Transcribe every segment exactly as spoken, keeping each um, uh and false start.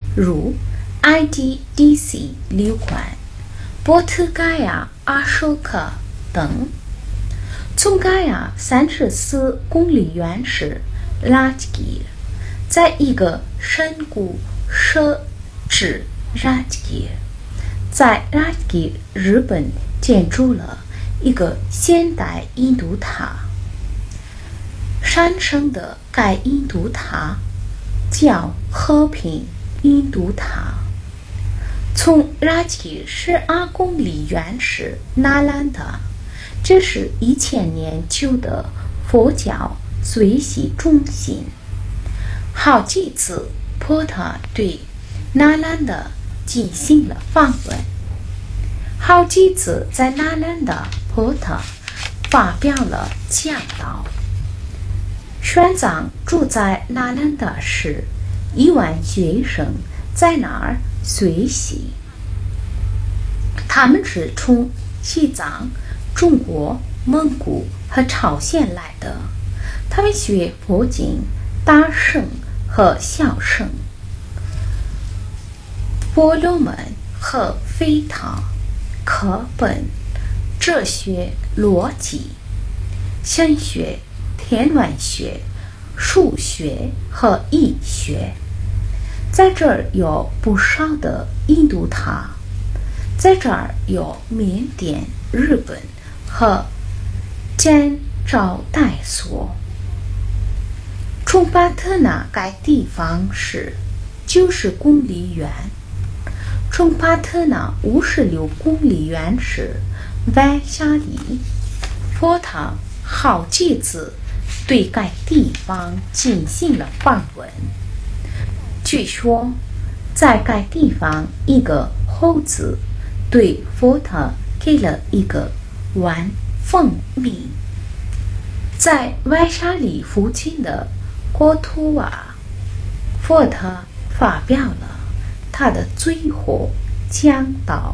如 I D D C 流管、波特盖亚阿舍克等。从盖亚三十四公里远是拉吉吉，在一个深谷设置拉吉吉，在拉吉吉日本建筑了一个现代印度塔。山上的该印度塔叫和平印度塔。从拉吉十二公里远是那兰达，这是一千年旧的佛教学习中心。好几次波特对那兰达进行了访问，好几次在那兰达波特发表了讲道。玄奘住在那兰达时，一万学生在那儿学习。他们是从西藏、中国、蒙古和朝鲜来的。他们学佛经、大乘和小乘、婆罗门和吠陀、课本、哲学、逻辑、神学、天文学、数学和医学。在这儿有不少的印度塔，在这儿有缅甸、日本和柬招待所。从巴特纳该地方是九十公里远，从巴特纳五十六公里远是外沙里。波特好几次对该地方进行了访问。据说，在该地方，一个猴子对佛陀给了一个碗蜂蜜。在外沙里附近的国土瓦，佛陀发表了他的最后讲道。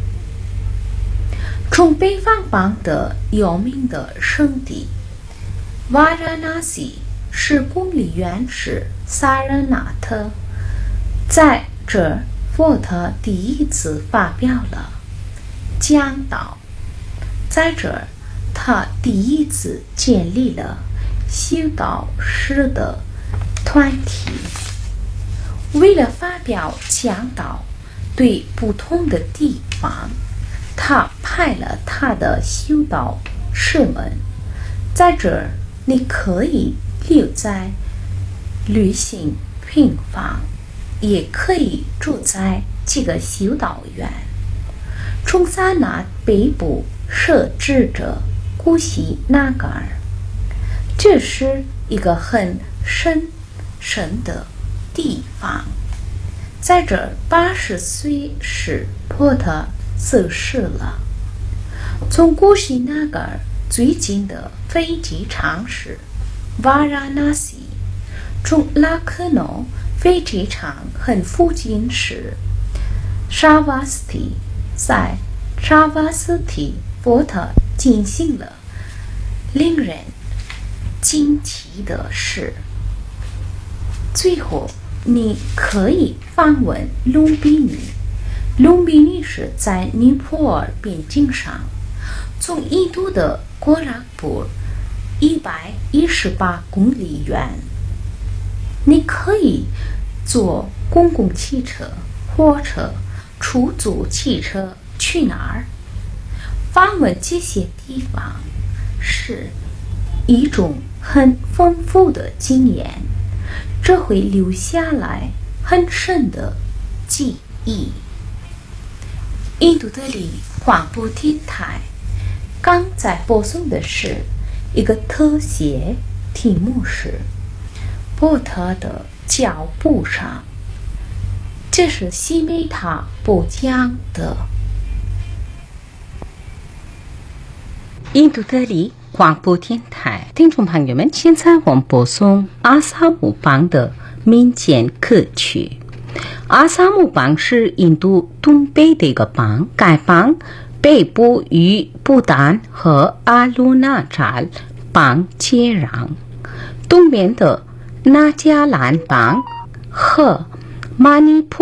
从北方邦的有名的圣地瓦拉纳西十公里远是萨热纳特，在这儿佛陀第一次发表了讲道。在这儿，他第一次建立了修道士的团体。为了发表讲道，对不同的地方，他派了他的修道士们。在这儿，你可以留在旅行平房，也可以住在这个修道院。从萨那北部设置着古西那嘎尔，这是一个很神圣的地方。在这儿，八十岁时波特逝世了。从古西那嘎尔最近的飞机场是瓦拉纳西，从拉克诺飞机场很附近是沙瓦斯蒂。在沙瓦斯蒂，波特进行了令人惊奇的事。最后，你可以访问隆比尼。隆比尼是在尼泊尔边境上，从印度的郭拉布一百一十八公里远。你可以坐公共汽车、火车、出租汽车去哪儿？访问这些地方是一种很丰富的经验，这会留下来很深的记忆。印度德里广播电台刚在播送的是一个特写，题目是波特的脚步上。这是西梅塔播讲的。印度德里广播电台听众朋友们，现在我们播送阿萨姆邦的民间歌曲。阿萨姆邦是印度东北的一个邦，该邦北部与不丹和阿鲁纳扎邦接壤，东边的那加兰邦和马尼普